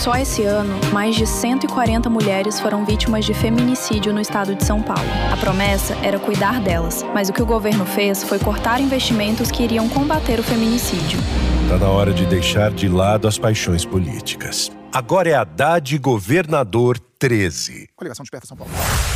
Só esse ano, mais de 140 mulheres foram vítimas de feminicídio no estado de São Paulo. A promessa era cuidar delas, mas o que o governo fez foi cortar investimentos que iriam combater o feminicídio. Tá na hora de deixar de lado as paixões políticas. Agora é Haddad Governador 13. Coligação Desperta São Paulo.